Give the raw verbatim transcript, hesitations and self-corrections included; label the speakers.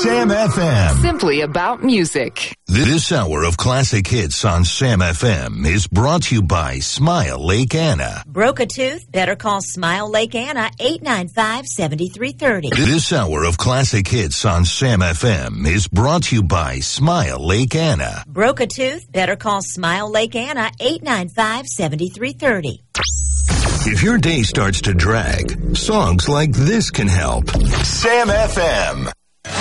Speaker 1: Sam F M.
Speaker 2: Simply about music.
Speaker 1: This hour of classic hits on Sam F M is brought to you by Smile Lake Anna.
Speaker 3: Broke a tooth? Better call Smile Lake Anna, eight nine five, seven three three zero.
Speaker 1: This hour of classic hits on Sam F M is brought to you by Smile Lake Anna.
Speaker 3: Broke a tooth? Better call Smile Lake Anna, eight nine five, seven three three zero.
Speaker 1: If your day starts to drag, songs like this can help. Sam F M.